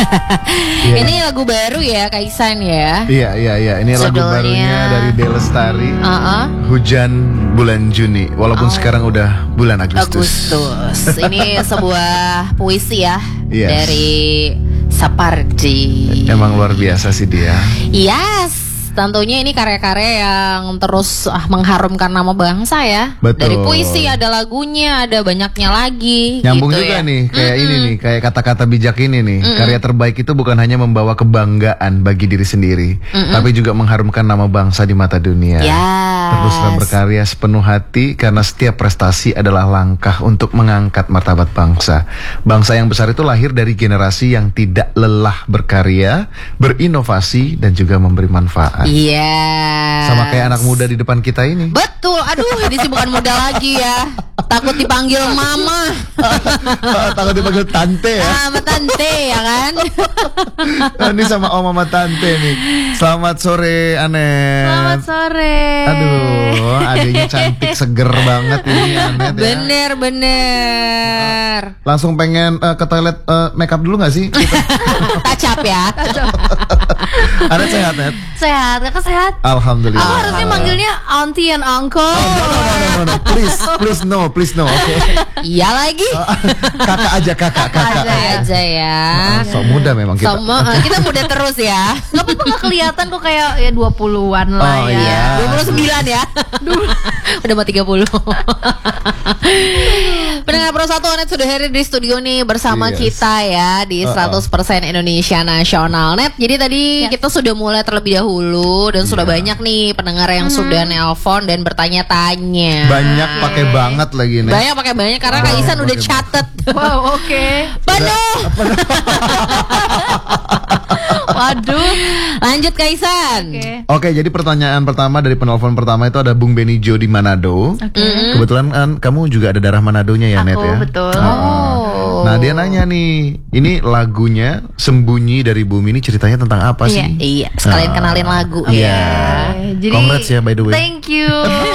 Ini lagu baru ya Kaisan ya. Iya. Ini lagu Judulnya barunya dari Delestari. Hujan bulan Juni. Walaupun sekarang udah bulan Agustus. Ini sebuah puisi ya. Yes. Dari Sapardi. Emang luar biasa sih dia. Yes. Tentunya ini karya-karya yang terus mengharumkan nama bangsa ya. Betul. Dari puisi ada lagunya, ada banyaknya lagi. Nyambung gitu juga ya. nih, kayak ini nih, kayak kata-kata bijak ini nih. Karya terbaik itu bukan hanya membawa kebanggaan bagi diri sendiri, tapi juga mengharumkan nama bangsa di mata dunia. Yes. Teruslah berkarya sepenuh hati karena setiap prestasi adalah langkah untuk mengangkat martabat bangsa. Bangsa yang besar itu lahir dari generasi yang tidak lelah berkarya, berinovasi dan juga memberi manfaat. Iya. Sama kayak anak muda di depan kita ini. Betul. Aduh, ini sih bukan muda lagi ya. Takut dipanggil mama. Takut dipanggil tante ya. Sama tante ya kan. Ini sama om sama tante nih. Selamat sore Anet. Selamat sore. Aduh, adiknya cantik seger banget ini Anet ya. Bener. Langsung pengen ke toilet makeup dulu gak sih? Touch up ya. Anet sehat Net? Sehat, kakak sehat? Alhamdulillah. Aku harusnya manggilnya auntie and uncle. No. Please no. Oke. Iya lagi. Kakak aja kakak. Aja ya. Sok muda memang kita. Kita muda terus ya. Gak apa-apa, gak kelihatan kok kayak ya 20-an lah Oh, ya. iya. 29 ya. Udah mau 30. Pendengar Pro 1 Net sudah hadir di studio nih bersama kita ya di 100% Indonesia Nasional Net. Jadi tadi kita sudah mulai terlebih dahulu dan sudah banyak nih pendengar yang sudah nelpon dan bertanya-tanya. Banyak pakai banget lagi nih. Banyak pakai banyak karena Kak Isan udah catet. Wow, oke. Penuh. Waduh. Lanjut Kak Isan. Oke, jadi pertanyaan pertama dari penelpon pertama itu ada Bung Benijo di Manado. Kebetulan kan kamu juga ada darah Manadonya ya, Net Aku ya? betul. Nah, dia nanya nih, ini lagunya Sembunyi dari Bumi ini ceritanya tentang apa sih? Iya, sekalian kenalin lagu Iya. Jadi Congrats ya by the way. thank you.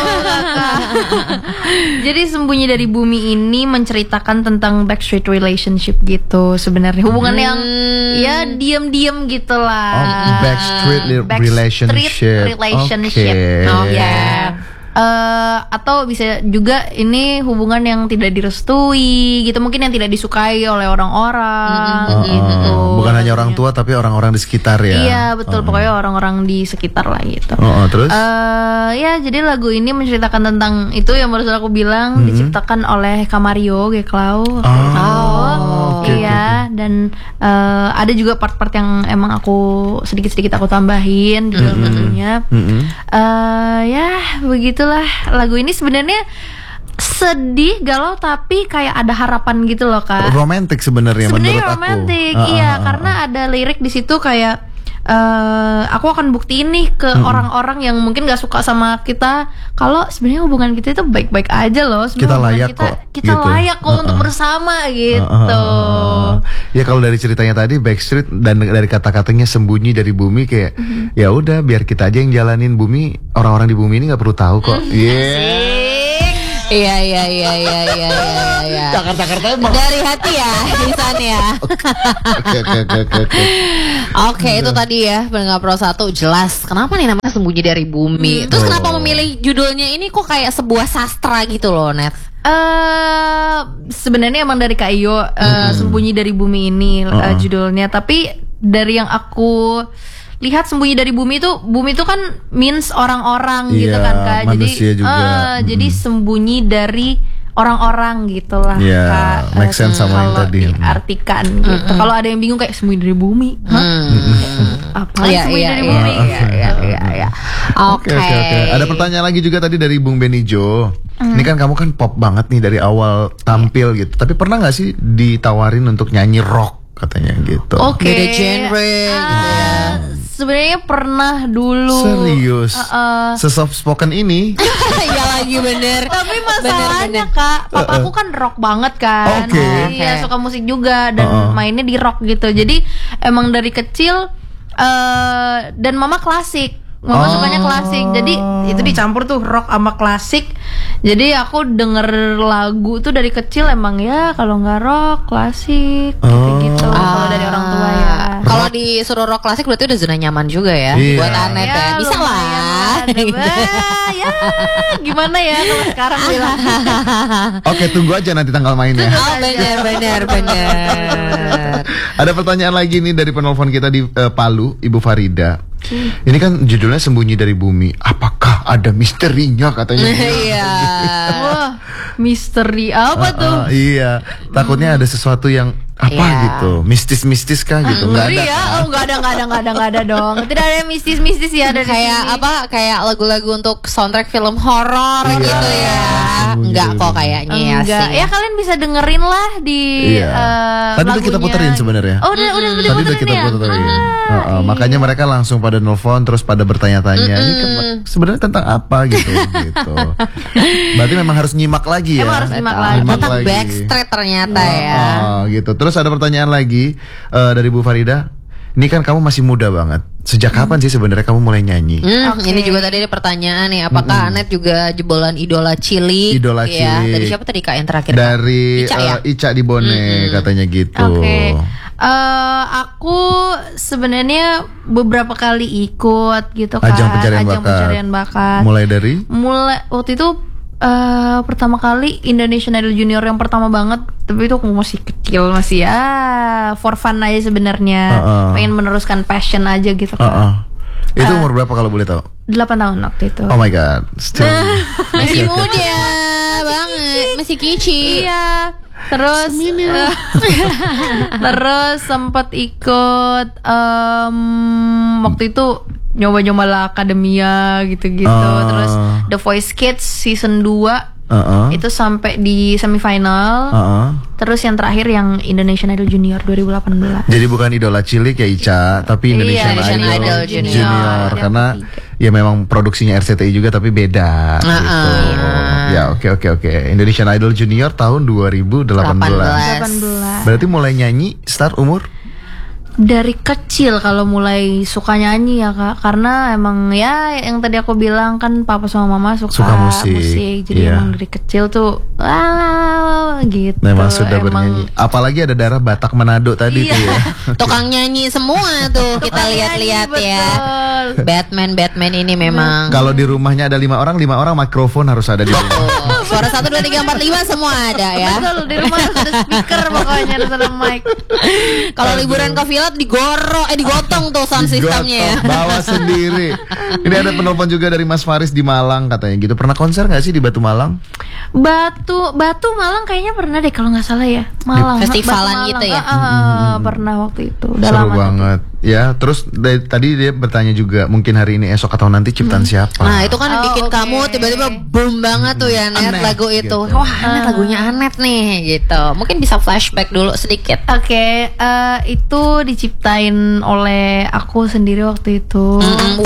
Jadi Sembunyi dari Bumi ini menceritakan tentang backstreet relationship gitu sebenarnya. Hubungan yang ya diam-diam gitu lah. Backstreet relationship. Relationship. Oke. Ya. Atau bisa juga ini hubungan yang tidak direstui gitu, mungkin yang tidak disukai oleh orang-orang gitu. Bukan hanya orang tua tapi orang-orang di sekitar ya. Iya betul, pokoknya orang-orang di sekitar lah gitu. Terus? Ya jadi lagu ini menceritakan tentang itu yang barusan aku bilang, diciptakan oleh Kamario Geklau. Iya. Dan ada juga part-part yang emang aku sedikit-sedikit aku tambahin di dalam lagunya. Ya begitulah, lagu ini sebenarnya sedih, galau, tapi kayak ada harapan gitu loh Kak. Romantis sebenarnya menurut aku. Romantis, iya, karena ada lirik di situ kayak aku akan buktiin nih ke orang-orang yang mungkin gak suka sama kita kalau sebenarnya hubungan kita itu baik-baik aja loh. Kita layak kok. Kita gitu. layak kok untuk bersama gitu. Ya kalau dari ceritanya tadi Backstreet dan dari kata-katanya sembunyi dari bumi kayak ya udah biar kita aja yang jalanin bumi, orang-orang di bumi ini nggak perlu tahu kok. Iya. Jakarta emang. Dari hati ya, Isan ya. Oke, itu tadi ya pendengar Pro 1 jelas. Kenapa nih namanya Sembunyi dari Bumi? Terus kenapa memilih judulnya ini kok kayak sebuah sastra gitu loh, Net? Sebenarnya emang dari Kak Iyo, Sembunyi dari Bumi ini judulnya. Tapi dari yang aku lihat, Sembunyi dari Bumi itu kan means orang-orang gitu kan Kak. Manusia Jadi juga. jadi sembunyi dari orang-orang gitulah Kak. Make sense sama yang kalau tadi. diartikan gitu. Kalau ada yang bingung kayak sembunyi dari bumi, apa sembunyi dari bumi? Iya. Oke. Ada pertanyaan lagi juga tadi dari Bung Benijo. Ini kan kamu kan pop banget nih dari awal tampil gitu. Tapi pernah nggak sih ditawarin untuk nyanyi rock katanya gitu? Beda genre gitu ya. Sebenarnya pernah dulu. Serius? Se-soft spoken ini? Iya lagi bener. Tapi masalahnya Kak, papaku kan rock banget kan. Oke. Iya, suka musik juga dan mainnya di rock gitu. Jadi emang dari kecil dan mama klasik. Mama sukanya klasik. Jadi itu dicampur tuh rock sama klasik. Jadi aku denger lagu tuh dari kecil emang ya kalau nggak rock, klasik gitu-gitu. Kalau dari orang tua ya. disuruh rock klasik berarti udah zona nyaman juga ya buat Anet ya. Bisa lah. Ya gimana ya kalau sekarang bilang. Oke, tunggu aja nanti tanggal mainnya. Oh benar. Ada pertanyaan lagi nih dari penelpon kita di Palu, Ibu Farida. Ini kan judulnya Sembunyi dari Bumi. Apakah ada misterinya katanya? Iya. Wah, misteri apa tuh? Iya, takutnya ada sesuatu yang apa gitu, mistis kah gitu? Nggak ada. Ya, nggak ada dong. Tidak ada mistis ya dari kayak sini. kayak lagu-lagu untuk soundtrack film horor gitu ya. Enggak kok kayaknya ya Enggak. sih. Ya kalian bisa dengerin lah di Tadi udah kita lagunya. puterin sebenarnya. Oh, udah Tadi udah kita puterin. Makanya mereka langsung pada nelfon terus pada bertanya-tanya. Ini kan sebenarnya tentang apa gitu. Berarti memang harus nyimak lagi ya. Emang harus nyimak lagi. Tentang Backstreet ternyata ya. Gitu. Terus ada pertanyaan lagi dari Bu Farida. Ini kan kamu masih muda banget. Sejak kapan sih sebenarnya kamu mulai nyanyi? Ini juga tadi ada pertanyaan nih. Apakah Anet juga jebolan idola cilik? Idola ya, cilik. dari siapa tadi Kak yang terakhir? Dari Ica ya? Ica di Bone katanya gitu. Oke. Aku sebenarnya beberapa kali ikut gitu kan. Ajang pencarian bakat. Mulai waktu itu pertama kali Indonesian Idol Junior yang pertama banget, tapi itu aku masih kecil, masih ya for fun aja sebenarnya. Pengen meneruskan passion aja gitu kan. Itu umur berapa kalau boleh tahu? 8 tahun waktu itu. Oh my god, still masih muda banget, masih kicik. Iya. Terus terus sempat ikut waktu itu nyoba-nyoba lah Akademia gitu-gitu. Terus The Voice Kids season 2 itu sampai di semifinal. Terus yang terakhir yang Indonesian Idol Junior 2018. Jadi bukan idola cilik ya Ica, tapi Indonesian Idol Junior. Karena ya memang produksinya RCTI juga tapi beda gitu. Ya oke. Indonesian Idol Junior tahun 2018. Berarti mulai nyanyi start umur? Dari kecil kalau mulai suka nyanyi ya Kak, karena emang ya yang tadi aku bilang kan papa sama mama suka musik. Jadi emang dari kecil tuh gitu. Memang sudah bernyanyi. Apalagi ada darah Batak Manado tadi tuh ya. Tukang nyanyi semua tuh kita lihat-lihat ya. Batman ini memang. Kalau di rumahnya ada 5 orang mikrofon harus ada di rumah. Suara 1 2 3 4 5 semua ada ya. Betul, di rumah harus ada speaker pokoknya, harus ada mic. Kalau liburan ke villa digotong tuh sound systemnya ya. Bawa sendiri. Ini ada penelpon juga dari Mas Faris di Malang katanya gitu. Pernah konser nggak sih di Batu Malang? Batu Malang kayaknya pernah deh kalau nggak salah ya. Malang. Festivalan gitu ya. Pernah waktu itu. Udah seru lama banget. Ya, terus tadi dia bertanya juga mungkin hari ini, esok atau nanti ciptaan siapa? Nah, itu kan yang bikin kamu tiba-tiba boom banget tuh ya Net lagu itu. Gitu. Wah, Anet lagunya Anet nih gitu. Mungkin bisa flashback dulu sedikit. Oke, itu diciptain oleh aku sendiri waktu itu.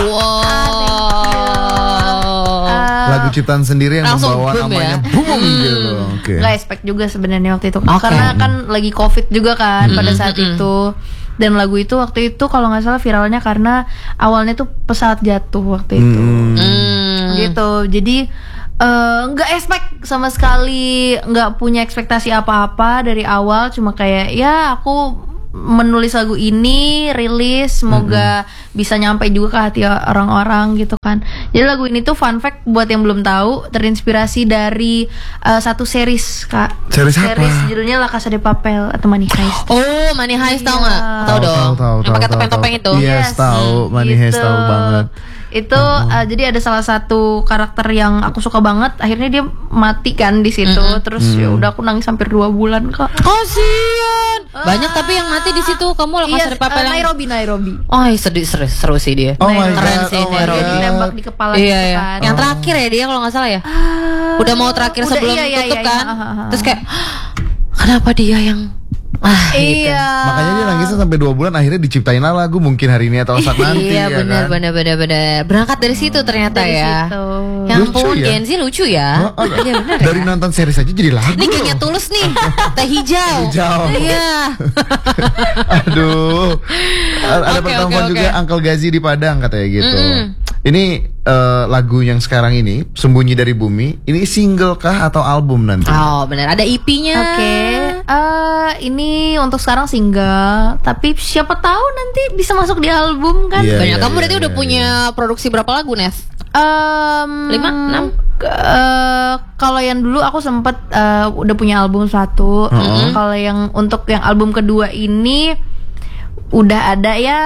Lagu ciptaan sendiri yang membawa namanya boom gitu. Gak expect juga sebenarnya waktu itu. Karena kan lagi COVID juga kan pada saat itu. Dan lagu itu waktu itu kalau nggak salah viralnya karena awalnya tuh pesawat jatuh waktu itu. Gitu. Jadi nggak expect sama sekali, nggak punya ekspektasi apa-apa dari awal. Cuma kayak ya aku menulis lagu ini, rilis, semoga bisa nyampe juga ke hati orang-orang gitu kan. Jadi lagu ini tuh fun fact buat yang belum tahu, terinspirasi dari satu series Kak. Series apa? Judulnya La Casa de Papel atau Money Heist. Oh, Money Heist tahu nggak? Tahu dong. Yang pakai topeng-topeng itu. Yes, tahu. Money Heist tahu banget. Itu jadi ada salah satu karakter yang aku suka banget, akhirnya dia mati kan di situ. Terus ya udah aku nangis hampir 2 bulan Kak. Kasian. Banyak tapi yang mati di situ. Kamu La Casa de Papel Nairobi. Oh, seru sih dia. Oh my Keren God, sih Nairobi. Nembak di kepala Iya. kan. Yang terakhir ya dia kalau nggak salah ya. Udah mau terakhir sebelum tutup kan. Terus kayak kenapa dia yang gitu. Makanya dia nangisnya sampai 2 bulan, akhirnya diciptain lagu mungkin hari ini atau saat nanti. Iya, benar. Berangkat dari situ ternyata ya. Yang ampun, Gen Z lucu ya. Iya benar. Dari nonton series aja jadi lagu. Ini kayaknya Tulus nih. Teh hijau. Iya. Aduh. Ada pertemuan juga Uncle Gazi di Padang katanya gitu. Ini lagu yang sekarang ini Sembunyi dari Bumi, ini single kah atau album nanti? Oh benar, ada EP-nya. Oke. ini untuk sekarang single, tapi siapa tahu nanti bisa masuk di album kan. Iya, Banyak. iya, Kamu berarti iya, udah iya. punya produksi berapa lagu, Nes? 5, 6? Kalau yang dulu aku sempet udah punya album 1. Kalau yang untuk yang album kedua ini udah ada ya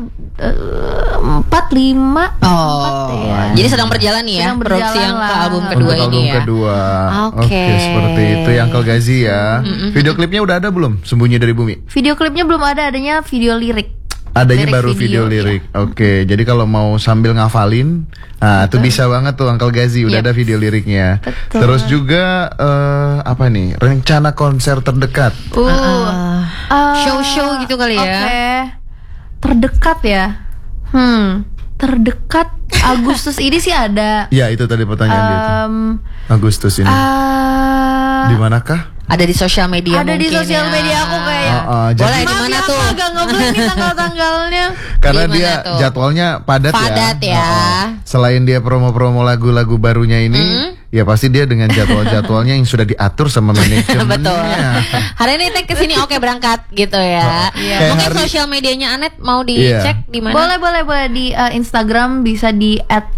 4, 5. Ya. Jadi sedang berjalan nih ya Sedang produksi yang berjalan ke lah. album kedua Untuk ini album ya. kedua. Oke. Seperti itu yang Uncle Gazi ya. Video klipnya udah ada belum? Sembunyi dari Bumi. Video klipnya belum ada, adanya video lirik. Adanya Lirik baru video lirik. Oke, jadi kalau mau sambil ngafalin, nah itu bisa banget tuh Uncle Gazi udah ada video liriknya. Betul. Terus juga apa nih? Rencana konser terdekat. Show-show gitu kali ya. Oke. Terdekat ya. Terdekat Agustus ini sih ada. Ya, itu tadi pertanyaan dia tuh. Agustus ini. Di manakah? Ada di sosial media Ada di mungkin sosial ya. media aku kayak. Boleh di Maaf mana ya, tuh? aku agak ngeblank nih tanggal-tanggalnya. Karena Gimana dia tuh? jadwalnya padat Padat ya. Selain dia promo-promo lagu-lagu barunya ini, ya pasti dia dengan jadwal-jadwalnya yang sudah diatur sama manajemennya. Betul. Hari ini tag kesini oke berangkat gitu ya. Kayak Mungkin hari- sosial medianya Anet mau dicek di mana? Boleh di Instagram bisa di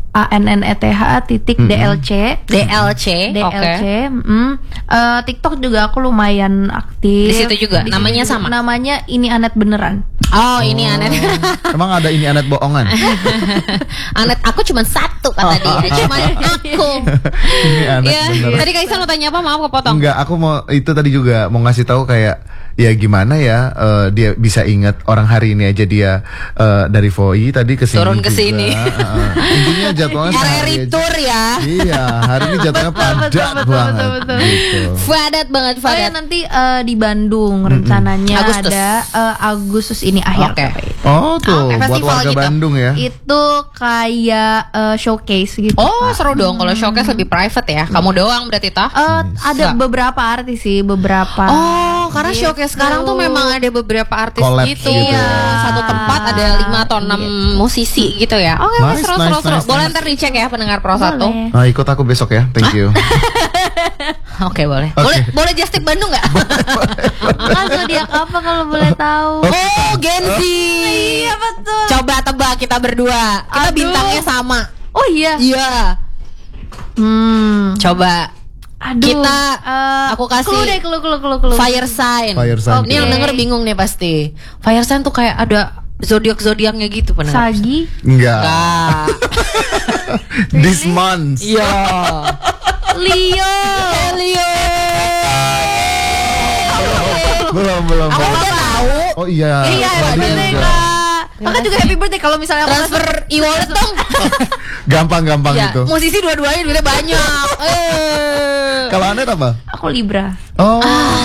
@anneth_DLC. DLC. DLC. TikTok juga aku lumayan aktif. Di situ juga? Di Namanya situ sama? Namanya ini Anet beneran. Oh, ini Anet. Emang ada ini Anet bohongan? Anet aku cuma satu kata dia. Cuma aku. Ini Anet Ya, bener. tadi Kaisan mau tanya apa? Maaf kepotong. Enggak, aku mau itu tadi juga mau ngasih tahu kayak ya gimana ya dia bisa ingat orang hari ini aja dia dari Voi tadi ke sini. Turun ke juga. sini. Intinya jadwalnya RRI sehari aja. tour ya. Iya, hari ini jadwalnya padat banget. betul. Gitu. Padat banget, Oh ya padat. nanti di Bandung rencananya Agustus. ada Agustus ini akhir. Oke. Oh tuh, Oke, buat festival warga gitu. Bandung ya. Itu kayak showcase gitu. Oh, seru dong kalau showcase lebih private ya. Kamu doang berarti tah? Ada beberapa artis sih, beberapa. Oh, karena Gitu. showcase sekarang tuh memang ada beberapa artis Collab gitu. gitu Iya. ya. Satu tempat ada 5 atau 6 musisi gitu ya. Oke, Nice, seru. nice. Boleh ntar dicek ya pendengar Pro 1. Boleh. Nah, ikut aku besok ya. Thank you. Oke, boleh. Oke. Boleh just tip Bandung nggak? Kan zodiak apa kalau boleh tahu? Oh, Gen Z. Iya betul. Coba tebak kita berdua. Kita Aduh. bintangnya sama. Oh iya. Iya. Coba Aduh. Kita, aku kasih clue deh, clue. fire sign. Fire sign. Ini yang Oke. denger bingung nih pasti. Fire sign tuh kayak ada zodiak-zodiaknya gitu pendengar. Sagi. Enggak. Enggak. This month. Iya. Leo. Leo. Belum. Aku udah tahu. Oh iya. Iya, Tadi happy birthday udah. Kak. Maka juga happy birthday kalau misalnya aku Transfer e-wallet dong. Gampang Ya, itu. musisi dua-duanya duitnya banyak. Kalau Anet apa? aku Libra. Oh.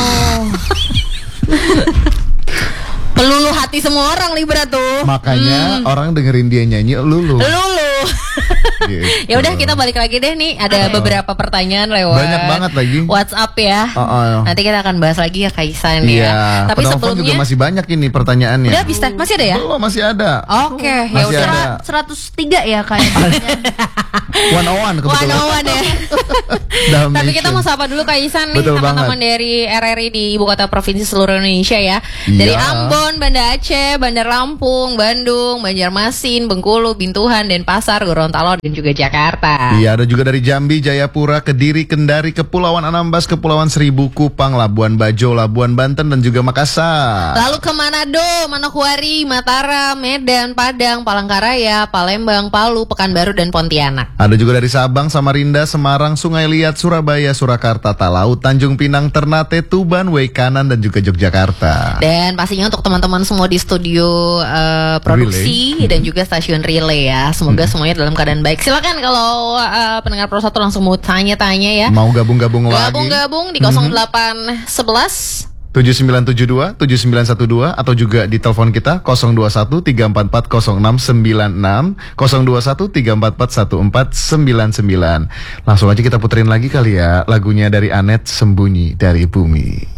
Pelulu hati semua orang Libra tuh. Makanya orang dengerin dia nyanyi lulu. Lulu. Gitu. Ya udah kita balik lagi deh nih. Ada beberapa pertanyaan lewat Banyak banget lagi. WhatsApp ya. Nanti kita akan bahas lagi ya Kaisan Iya. ya. Tapi Penelpon sebelumnya juga masih banyak ini pertanyaannya. udah bisa masih ada ya? Belum, masih ada. Oke, ya Masih udah. ada. 103 ya kayaknya. 101 kebetulan. One ya. Dalmatian. Tapi kita mau sapa dulu Kaisan nih Betul teman-teman banget. dari RRI di ibu kota provinsi seluruh Indonesia ya. Dari Iya. Ambon, Banda Aceh, Bandar Lampung, Bandung, Banjarmasin, Bengkulu, Bintuhan, Denpasar, Gorontalo dan juga Jakarta. Iya, ada juga dari Jambi, Jayapura, Kediri, Kendari, Kepulauan Anambas, Kepulauan Seribu, Kupang, Labuan Bajo, Labuan Banten dan juga Makassar. Lalu ke Manado, Manokwari, Mataram, Medan, Padang, Palangkaraya, Palembang, Palu, Pekanbaru dan Pontianak. Ada juga dari Sabang, Samarinda, Semarang, Sungai Liat, Surabaya, Surakarta, Talaut, Tanjung Pinang, Ternate, Tuban, Waikanan dan juga Yogyakarta. Dan pastinya untuk teman-teman semua di studio produksi dan juga stasiun relay ya. Semoga semuanya dalam keadaan baik. Silakan kalau pendengar Pro 1 langsung mau tanya-tanya ya. Mau gabung-gabung lagi? Gabung-gabung di 0811 7972 7912 atau juga di telepon kita 021 344 0696 021 344 1499. Langsung aja kita puterin lagi kali ya lagunya dari Anet, Sembunyi dari Bumi.